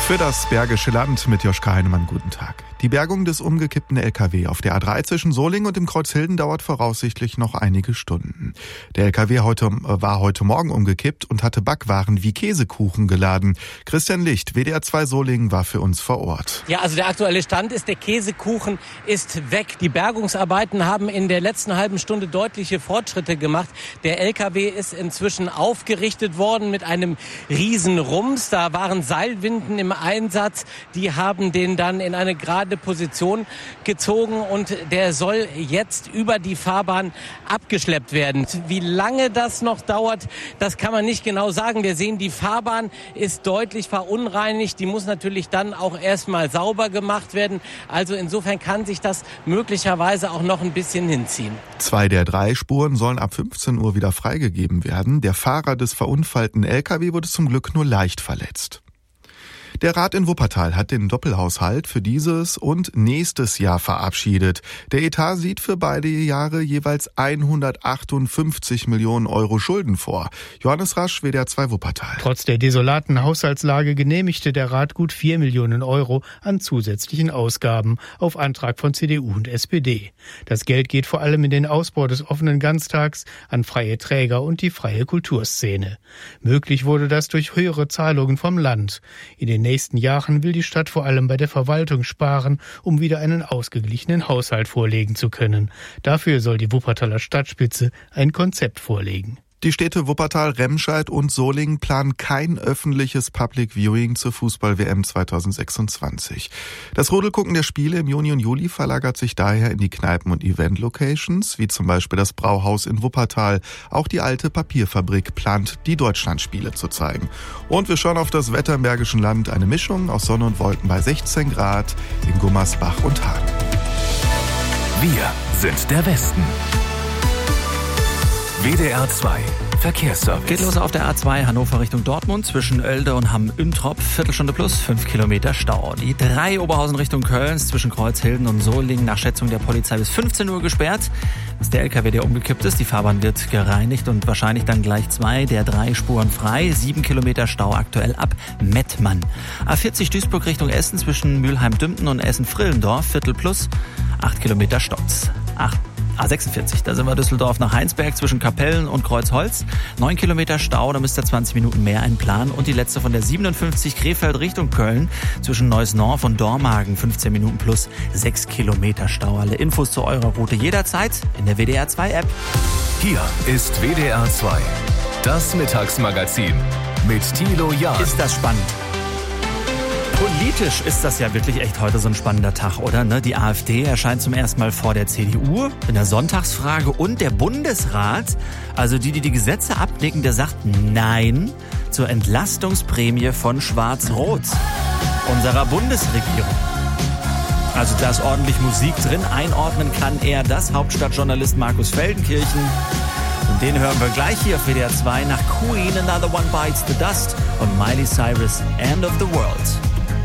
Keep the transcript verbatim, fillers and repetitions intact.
Für das Bergische Land mit Joschka Heinemann, guten Tag. Die Bergung des umgekippten L K W auf der A drei zwischen Solingen und dem Kreuzhilden dauert voraussichtlich noch einige Stunden. Der L K W heute, äh, war heute Morgen umgekippt und hatte Backwaren wie Käsekuchen geladen. Christian Licht, W D R zwei Solingen, war für uns vor Ort. Ja, also der aktuelle Stand ist, der Käsekuchen ist weg. Die Bergungsarbeiten haben in der letzten halben Stunde deutliche Fortschritte gemacht. Der L K W ist inzwischen aufgerichtet worden mit einem riesen Rums. Da waren Seilwinden im Einsatz. Die haben den dann in eine gerade Position gezogen und der soll jetzt über die Fahrbahn abgeschleppt werden. Wie lange das noch dauert, das kann man nicht genau sagen. Wir sehen, die Fahrbahn ist deutlich verunreinigt. Die muss natürlich dann auch erstmal sauber gemacht werden. Also insofern kann sich das möglicherweise auch noch ein bisschen hinziehen. Zwei der drei Spuren sollen ab fünfzehn Uhr wieder freigegeben werden. Der Fahrer des verunfallten L K W wurde zum Glück nur leicht verletzt. Der Rat in Wuppertal hat den Doppelhaushalt für dieses und nächstes Jahr verabschiedet. Der Etat sieht für beide Jahre jeweils hundertachtundfünfzig Millionen Euro Schulden vor. Johannes Rasch, W D R zwei Wuppertal. Trotz der desolaten Haushaltslage genehmigte der Rat gut vier Millionen Euro an zusätzlichen Ausgaben auf Antrag von C D U und S P D. Das Geld geht vor allem in den Ausbau des offenen Ganztags, an freie Träger und die freie Kulturszene. Möglich wurde das durch höhere Zahlungen vom Land. In den nächsten Jahren will die Stadt vor allem bei der Verwaltung sparen, um wieder einen ausgeglichenen Haushalt vorlegen zu können. Dafür soll die Wuppertaler Stadtspitze ein Konzept vorlegen. Die Städte Wuppertal, Remscheid und Solingen planen kein öffentliches Public Viewing zur Fußball-W M zweitausendsechsundzwanzig. Das Rudelgucken der Spiele im Juni und Juli verlagert sich daher in die Kneipen- und Event-Locations, wie zum Beispiel das Brauhaus in Wuppertal. Auch die alte Papierfabrik plant, die Deutschlandspiele zu zeigen. Und wir schauen auf das Wetter im Bergischen Land. Eine Mischung aus Sonne und Wolken bei sechzehn Grad in Gummersbach und Hahn. Wir sind der Westen. W D R zwei Verkehrsservice. Geht los auf der A zwei Hannover Richtung Dortmund zwischen Oelde und Hamm-Üntrop. Viertelstunde plus, fünf Kilometer Stau. Die drei Oberhausen Richtung Köln zwischen Kreuzhilden und Solingen nach Schätzung der Polizei bis fünfzehn Uhr gesperrt. Das ist der L K W, der umgekippt ist. Die Fahrbahn wird gereinigt und wahrscheinlich dann gleich zwei der drei Spuren frei. Sieben Kilometer Stau aktuell ab Mettmann. A vierzig Duisburg Richtung Essen zwischen Mülheim-Dümpen und Essen-Frillendorf. Viertel plus, acht Kilometer Stotz. Acht A sechsundvierzig, da sind wir Düsseldorf nach Heinsberg zwischen Kapellen und Kreuzholz. Neun Kilometer Stau, da müsst ihr zwanzig Minuten mehr einplanen. Und die letzte von der siebenundfünfzig Krefeld Richtung Köln zwischen Neuss-Norf und Dormagen. fünfzehn Minuten plus sechs Kilometer Stau. Alle Infos zu eurer Route jederzeit in der W D R zwei App. Hier ist W D R zwei, das Mittagsmagazin mit Thilo Jahn. Ist das spannend? Politisch ist das ja wirklich echt heute so ein spannender Tag, oder? Ne? Die AfD erscheint zum ersten Mal vor der C D U in der Sonntagsfrage und der Bundesrat, also die, die die Gesetze abnicken, der sagt Nein zur Entlastungsprämie von Schwarz-Rot, unserer Bundesregierung. Also da ist ordentlich Musik drin. Einordnen kann er das, Hauptstadtjournalist Markus Feldenkirchen. Und den hören wir gleich hier auf W D R zwei nach Queen, Another One Bites the Dust und Miley Cyrus, End of the World.